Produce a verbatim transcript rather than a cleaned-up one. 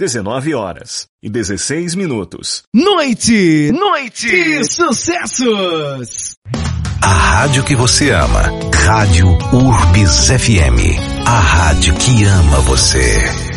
dezenove horas e dezesseis minutos. Noite, noite de sucessos. A rádio que você ama. Rádio Urbis F M. A rádio que ama você.